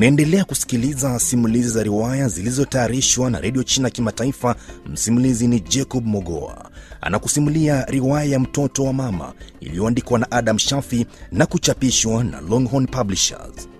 Unaendelea kusikiliza simulizi za riwaya zilizotayarishwa na Radio China Kimataifa. Msimulizi ni Jacob Mogoa. Anakusimulia riwaya ya Mtoto wa Mama iliyoandikwa na Adam Shafi na kuchapishwa na Longhorn Publishers.